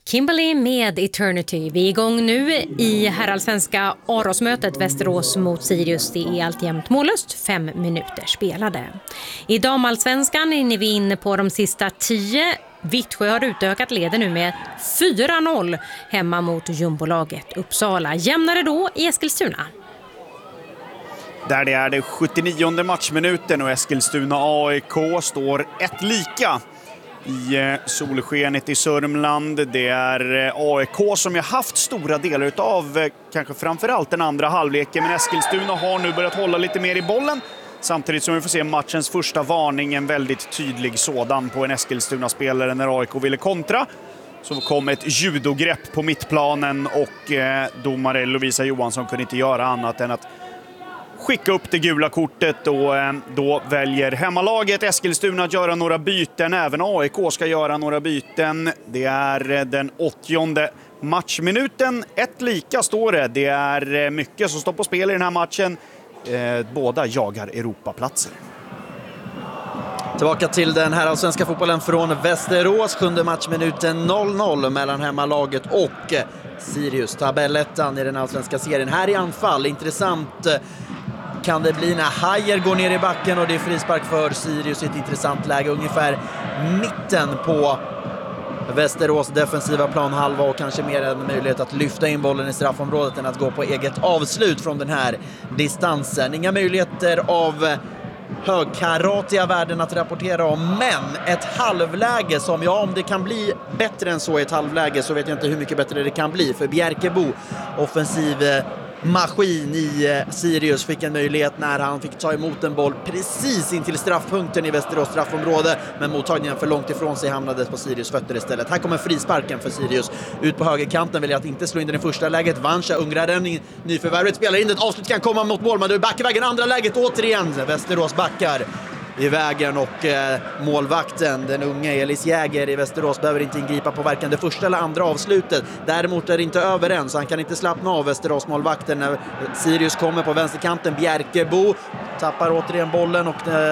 Kimberly med Eternity. Vi är igång nu i herrallsvenska Arosmötet Västerås mot Sirius. Det är alltjämt mållöst, 5 minuter spelade. I damallsvenskan är vi inne på de sista 10. Vittsjö har utökat leden nu med 4-0 hemma mot jumbolaget Uppsala. Jämnare då i Eskilstuna. Där det är det 79:e matchminuten och Eskilstuna AIK står 1 lika i solskenet i Sörmland. Det är AIK som har haft stora delar av kanske framförallt den andra halvleken, men Eskilstuna har nu börjat hålla lite mer i bollen. Samtidigt som vi får se matchens första varning, en väldigt tydlig sådan på en Eskilstuna-spelare när AIK ville kontra. Så kom ett judogrepp på mittplanen och domare Lovisa Johansson kunde inte göra annat än att skicka upp det gula kortet och då väljer hemmalaget Eskilstuna att göra några byten. Även AIK ska göra några byten. Det är den 80:e matchminuten. 1 lika står det. Det är mycket som står på spel i den här matchen. Båda jagar Europaplatser. Tillbaka till den här allsvenska fotbollen från Västerås. 7:e matchminuten 0-0 mellan hemmalaget och Sirius. Tabellettan i den allsvenska serien. Här i anfall, intressant kan det bli när Hajer går ner i backen och det är frispark för Sirius i ett intressant läge. Ungefär mitten på Västerås defensiva planhalva och kanske mer en möjlighet att lyfta in bollen i straffområdet än att gå på eget avslut från den här distansen. Inga möjligheter av högkaratiga värden att rapportera om, men ett halvläge som, ja, om det kan bli bättre än så i ett halvläge så vet jag inte hur mycket bättre det kan bli, för Bjerkebo, offensiv maskin i Sirius, fick en möjlighet när han fick ta emot en boll precis in till straffpunkten i Västerås straffområde, men mottagningen för långt ifrån sig hamnade på Sirius fötter istället. Här kommer frisparken för Sirius. Ut på högerkanten väljer att inte slå in den i första läget. Vanscha, ungraren, nyförvärvet, spelar in ett avslut, kan komma mot mål, men du backar vägen. Andra läget återigen, Västerås backar i vägen och målvakten, den unga Elis Jäger i Västerås, behöver inte ingripa på varken det första eller andra avslutet. Däremot är det inte över än, så han kan inte slappna av, Västerås målvakten, när Sirius kommer på vänsterkanten. Bjerkebo tappar återigen bollen och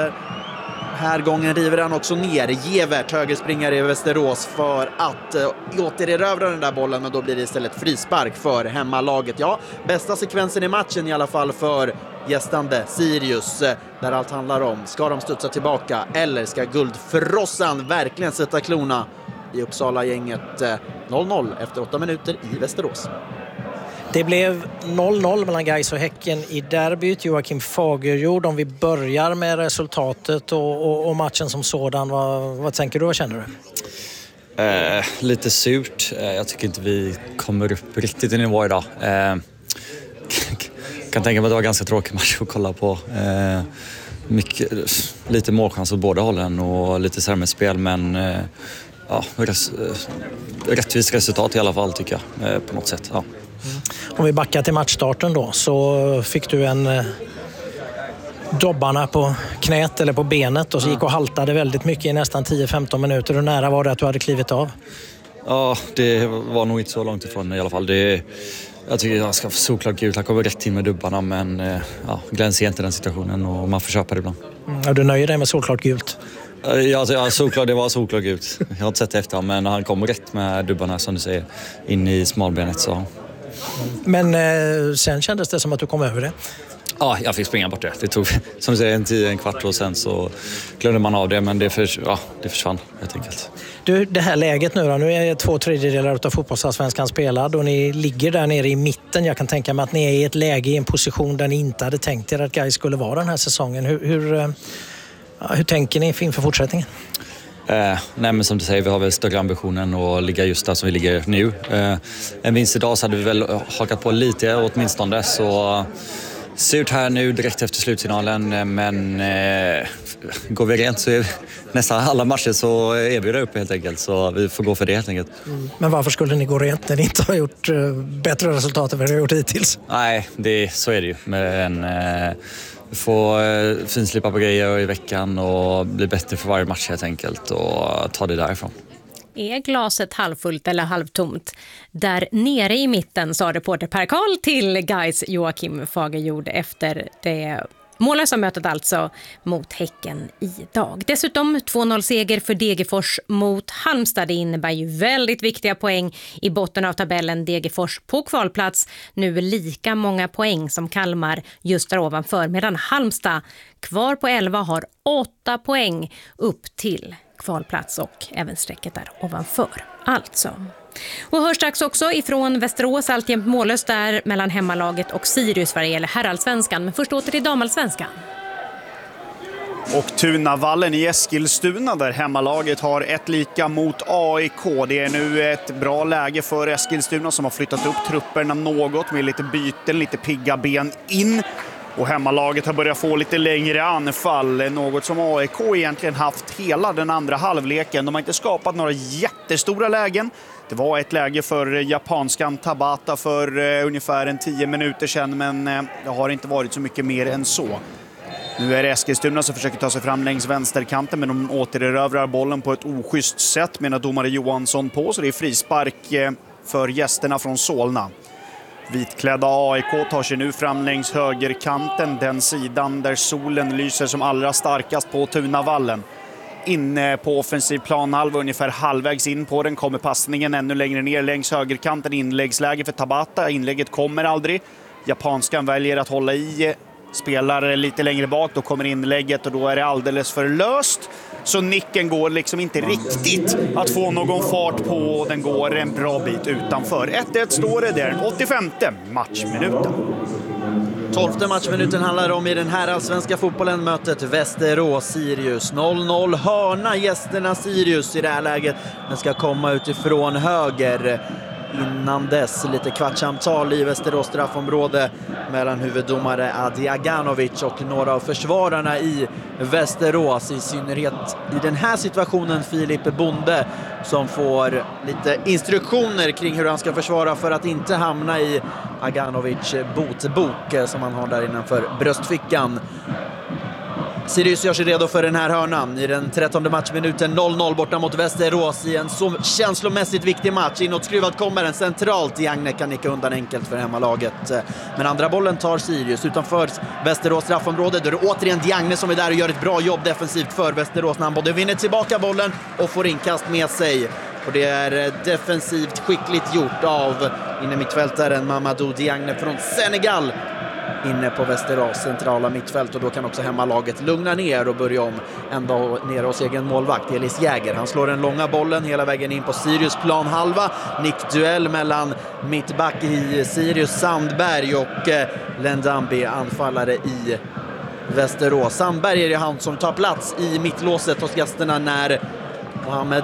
här gången river han också ner Gevert, högerspringare i Västerås, för att återerövra den där bollen, men då blir det istället frispark för hemmalaget. Ja, bästa sekvensen i matchen i alla fall för gästande Sirius, där allt handlar om, ska de studsa tillbaka eller ska guldfrossan verkligen sätta klona i Uppsala-gänget? 0-0 efter 8 minuter i Västerås. Det blev 0-0 mellan Gais och Häcken i derbyt. Joakim Fagerjord, om vi börjar med resultatet och matchen som sådan, vad tänker du, vad känner du? Lite surt. Jag tycker inte vi kommer upp riktigt i nivå idag. Kan tänka mig att det var en ganska tråkig match att kolla på. Lite målchans åt båda hållen och lite sämre spel, men ja, rättvist resultat i alla fall tycker jag på något sätt. Ja. Om vi backar till matchstarten då, så fick du en dobbarna på knät eller på benet och så gick och haltade väldigt mycket i nästan 10-15 minuter. Hur nära var det att du hade klivit av? Ja, det var nog inte så långt ifrån i alla fall. Jag tycker jag ska få såklart gult. Han kommer rätt till med dubbarna, men ja, Glenn ser inte den situationen och man får köpa det ibland. Ja, du nöjer dig med såklart gult? Ja, såklart, det var såklart gult. Jag har inte sett det efter, men han kommer rätt med dubbarna som du säger in i smalbenet så. Men sen kändes det som att du kom över det? Ja, jag fick springa bort det. Det tog, som du säger, en kvart och sen så glömde man av det, men det försvann helt enkelt. Du, det här läget nu då, nu är 2/3 av fotbollsallsvenskan spelad och ni ligger där nere i mitten. Jag kan tänka mig att ni är i ett läge, i en position där ni inte hade tänkt er att Gais skulle vara den här säsongen. Hur tänker ni inför fortsättningen? Nej, men som du säger, vi har väl större ambitionen att ligga just där som vi ligger nu. En vinst idag så hade vi väl hakat på lite åtminstone, så surt här nu direkt efter slutsignalen, men går vi rent så är nästan alla matcher så är vi där uppe helt enkelt, så vi får gå för det helt enkelt. Men varför skulle ni gå rent när ni inte har gjort bättre resultat än vad ni har gjort hittills? Nej, så är det ju, men vi får finslipa på grejer i veckan och bli bättre för varje match helt enkelt och ta det därifrån. Är glaset halvfullt eller halvtomt? Där nere i mitten, sa reporter Per Karl till Gais Joakim Fagerjord efter det Mållösa mötet alltså mot Häcken idag. Dessutom 2-0-seger för Degerfors mot Halmstad. Det innebär ju väldigt viktiga poäng i botten av tabellen. Degerfors på kvalplats, nu lika många poäng som Kalmar just där ovanför. Medan Halmstad kvar på 11 har 8 poäng upp till kvalplats och även strecket där ovanför. Alltså. Och hörs strax också ifrån Västerås, alltjämt mållöst där mellan hemmalaget och Sirius vad det gäller herrallsvenskan. Men först åter till damallsvenskan. Och Tunavallen i Eskilstuna där hemmalaget har ett lika mot AIK. Det är nu ett bra läge för Eskilstuna som har flyttat upp trupperna något med lite byten, lite pigga ben in. Och hemmalaget har börjat få lite längre anfall, något som AIK egentligen haft hela den andra halvleken. De har inte skapat några jättestora lägen. Det var ett läge för japanskan Tabata för ungefär 10 minuter sedan, men det har inte varit så mycket mer än så. Nu är det Eskilstuna som försöker ta sig fram längs vänsterkanten, men de återerövrar bollen på ett oschysst sätt medan domare Johansson på, så det är frispark för gästerna från Solna. Vitklädda AIK tar sig nu fram längs högerkanten, den sidan där solen lyser som allra starkast på Tunavallen. Inne på offensiv planhalva, ungefär halvvägs in på den, kommer passningen ännu längre ner längs högerkanten. Inläggsläge för Tabata, inlägget kommer aldrig. Japanskan väljer att hålla i, spelar lite längre bak, då kommer inlägget och då är det alldeles för löst. Så nicken går liksom inte riktigt att få någon fart på, den går en bra bit utanför. 1-1 står det där, 85:e matchminuten. 12:e matchminuten handlar om i den här allsvenska fotbollen, mötet Västerås-Sirius. 0-0 hörna, gästerna Sirius i det här läget. Den ska komma utifrån höger. Innan dess lite kvartssamtal i Västerås straffområde mellan huvuddomare Adi Aganovic och några av försvararna i Västerås. I synnerhet i den här situationen Filip Bonde som får lite instruktioner kring hur han ska försvara för att inte hamna i Aganovic botbok som han har där innanför bröstfickan. Sirius gör sig redo för den här hörnan i den 13:e matchminuten. 0-0 borta mot Västerås i en så känslomässigt viktig match. Inåtskruvad kommer den centralt. Diagne kan nicka undan enkelt för hemmalaget. Men andra bollen tar Sirius utanför Västerås straffområde. Då är det återigen Diagne som är där och gör ett bra jobb defensivt för Västerås när han både vinner tillbaka bollen och får inkast med sig. Och det är defensivt skickligt gjort av innermittfältaren Mamadou Diagne från Senegal inne på Västerås centrala mittfält, och då kan också hemmalaget lugna ner och börja om ända ner hos egen målvakt Elis Jäger. Han slår den långa bollen hela vägen in på Sirius planhalva. Nickduell mellan mittback i Sirius Sandberg och Lendambi, anfallare i Västerås. Sandberg är det han som tar plats i mittlåset hos gästerna när Mohamed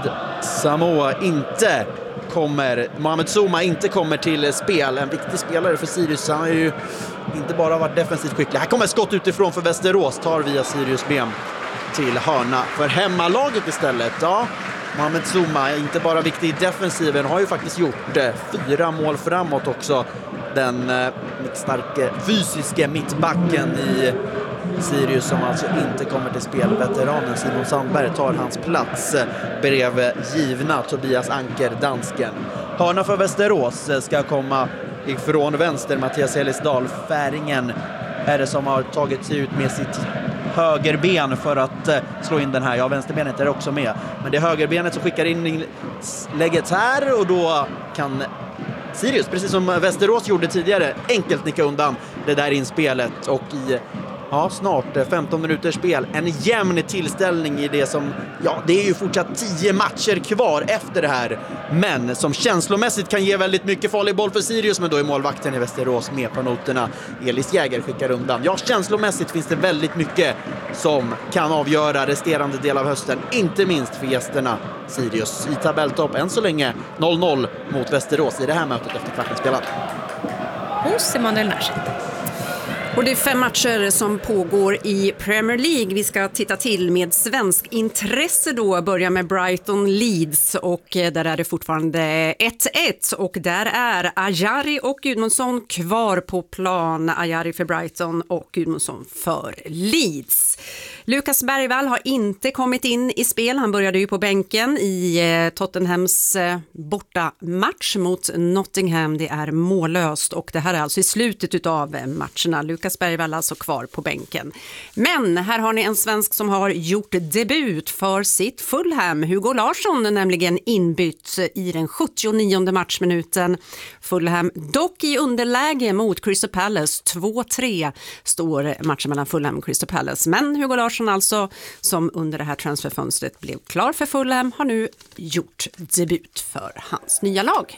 Zuma inte kommer till spel. En viktig spelare för Sirius. Han har ju inte bara varit defensivt skicklig. Här kommer ett skott utifrån för Västerås. Tar via Sirius ben till hörna för hemmalaget istället. Ja, Mohamed Zuma är inte bara viktig i defensiven. Har ju faktiskt gjort 4 mål framåt också. Den starka fysiska mittbacken i Sirius som alltså inte kommer till spel. Veteranen Simon Sandberg tar hans plats bredvid givna Tobias Anker, dansken. Hörna för Västerås ska komma ifrån vänster. Mattias Ellisdal, färingen, är det som har tagit sig ut med sitt högerben för att slå in den här. Ja, vänsterbenet är också med. Men det är högerbenet som skickar in lägget här, och då kan Sirius, precis som Västerås gjorde tidigare, enkelt nicka undan det där inspelet. Och i snart 15 minuters spel, en jämn tillställning i det som, det är ju fortsatt 10 matcher kvar efter det här, men som känslomässigt kan ge väldigt mycket farlig boll för Sirius, men då är målvakten i Västerås med på noterna. Elis Jäger skickar undan. Ja, känslomässigt finns det väldigt mycket som kan avgöra resterande del av hösten, inte minst för gästerna Sirius i tabelltopp. Än så länge 0-0 mot Västerås i det här mötet efter kvarten spelad. Hos Emanuel Närset. Och det är 5 matcher som pågår i Premier League. Vi ska titta till med svensk intresse då. Börja med Brighton Leeds, och där är det fortfarande 1-1. Och där är Ajari och Gudmundsson kvar på plan. Ajari för Brighton och Gudmundsson för Leeds. Lukas Bergvall har inte kommit in i spel. Han började ju på bänken i Tottenhams bortamatch mot Nottingham. Det är mållöst, och det här är alltså i slutet av matcherna. Lukas Bergvall alltså kvar på bänken. Men här har ni en svensk som har gjort debut för sitt Fulham. Hugo Larsson nämligen inbytt i den 79:e matchminuten. Fulham dock i underläge mot Crystal Palace. 2-3 står matchen mellan Fulham och Crystal Palace. Men Hugo Larsson alltså, som under det här transferfönstret blev klar för Fulham, har nu gjort debut för hans nya lag.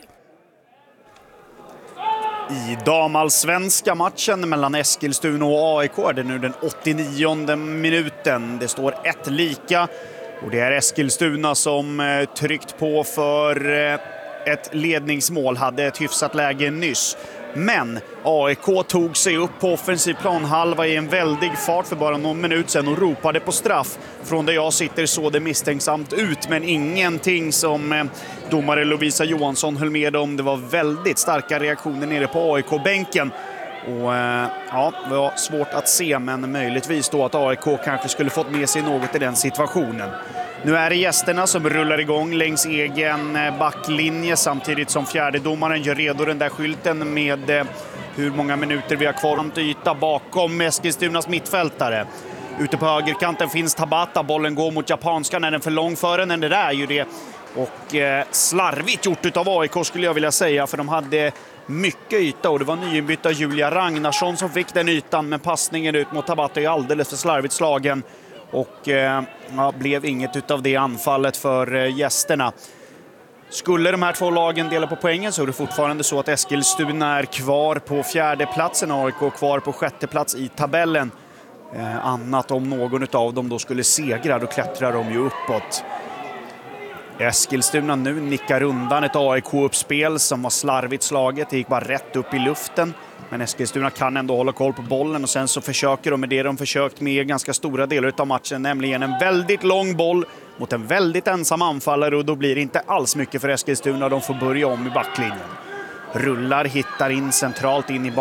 I damallsvenska matchen mellan Eskilstuna och AIK är det nu den 89:e minuten. Det står 1-1 och det är Eskilstuna som tryckt på för ett ledningsmål, hade ett hyfsat läge nyss. Men AIK tog sig upp på offensiv planhalva i en väldig fart för bara någon minut sedan och ropade på straff. Från där jag sitter såg det misstänksamt ut, men ingenting som domare Lovisa Johansson höll med om. Det var väldigt starka reaktioner nere på AIK-bänken. Och ja, det var svårt att se, men möjligtvis då att AIK kanske skulle fått med sig något i den situationen. Nu är det gästerna som rullar igång längs egen backlinje samtidigt som fjärdedomaren gör redo den där skylten med hur många minuter vi har kvar att yta bakom Eskilstunas mittfältare. Ute på högerkanten finns Tabata, bollen går mot japanskan, är den för lång för den? Det är ju det. Och slarvigt gjort av AIK skulle jag vilja säga, för de hade mycket yta och det var nyinbytta Julia Ragnarsson som fick den ytan, men passningen ut mot Tabata är alldeles för slarvigt slagen. Och blev inget utav det anfallet för gästerna. Skulle de här två lagen dela på poängen så är det fortfarande så att Eskilstuna är kvar på fjärde platsen och AIK kvar på sjätte plats i tabellen. Annat om någon av dem då skulle segra, då klättrar de ju uppåt. Eskilstuna nu nickar undan ett AIK-uppspel som var slarvigt slaget. Det gick bara rätt upp i luften. Men Eskilstuna kan ändå hålla koll på bollen och sen så försöker de med det de försökt med ganska stora delar av matchen, nämligen en väldigt lång boll mot en väldigt ensam anfallare, och då blir det inte alls mycket för Eskilstuna. De får börja om i backlinjen. Rullar, hittar in centralt in i